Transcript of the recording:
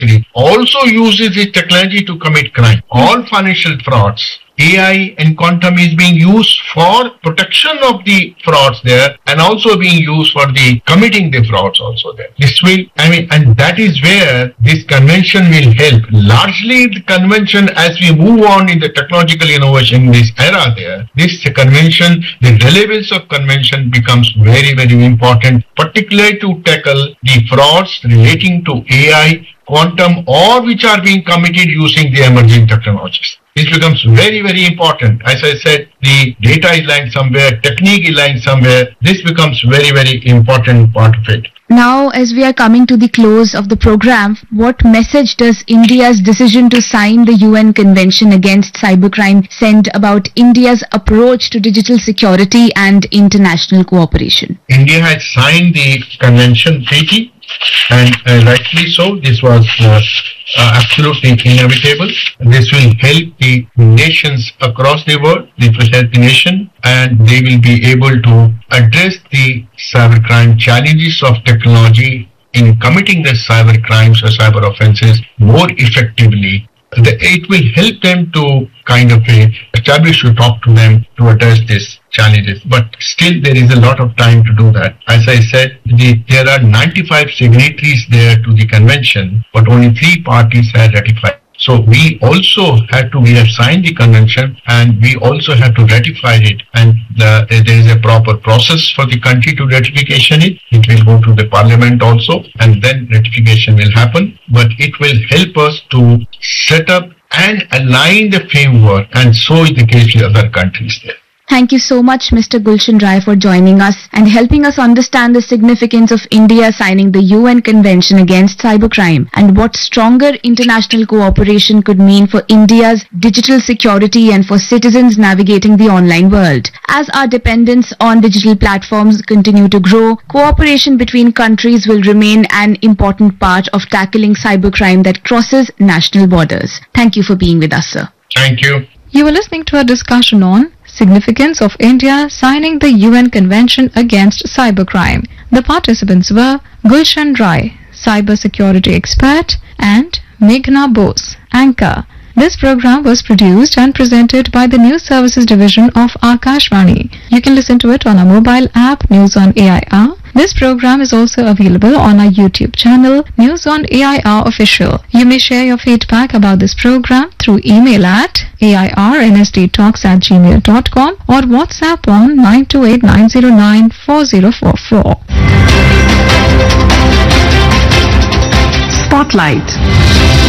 also uses this technology to commit crime. All financial frauds, AI and quantum is being used for protection of the frauds there and also being used for the committing the frauds also there. And that is where this convention will help. Largely the convention, as we move on in the technological innovation in this era there, this convention, the relevance of convention becomes very, very important, particularly to tackle the frauds relating to AI, quantum, or which are being committed using the emerging technologies. This becomes very, very important. As I said, the data is lying somewhere, technique is lying somewhere. This becomes very, very important part of it. Now, as we are coming to the close of the program, what message does India's decision to sign the UN Convention Against Cybercrime send about India's approach to digital security and international cooperation? India has signed the convention treaty, and rightly so. This was absolutely inevitable. This will help the nations across the world, this will help the nation, and they will be able to address the cybercrime challenges of technology in committing the cyber crimes or cyber offenses more effectively. It will help them to kind of establish to talk to them to address these challenges. But still there is a lot of time to do that. As I said, there are 95 signatories there to the convention, but only 3 parties have ratified. So we have signed the convention and we also have to ratify it, and there is a proper process for the country to ratification it. It will go to the parliament also, and then ratification will happen. But it will help us to set up and align the framework, and so is the case with other countries there. Thank you so much, Mr. Gulshan Rai, for joining us and helping us understand the significance of India signing the UN Convention Against Cybercrime and what stronger international cooperation could mean for India's digital security and for citizens navigating the online world. As our dependence on digital platforms continue to grow, cooperation between countries will remain an important part of tackling cybercrime that crosses national borders. Thank you for being with us, sir. Thank you. You were listening to a discussion on significance of India signing the UN Convention Against Cybercrime. The participants were Gulshan Rai, cyber security expert, and Meghna Bose, anchor. This program was produced and presented by the News Services Division of Akashvani. You can listen to it on our mobile app, News on AIR. This program is also available on our YouTube channel, News on AIR Official. You may share your feedback about this program through email at airnsdtalks@gmail.com or WhatsApp on 9289094044. Spotlight.